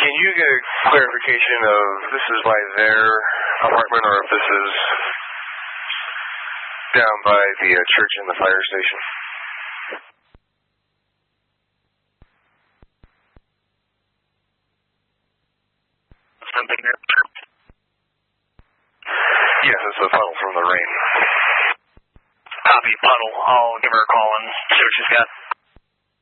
Can you get a clarification of this is by their apartment or if this is down by the church and the fire station? Something there. Yes, it's a puddle from the rain. Copy, puddle. I'll give her a call and see what she's got.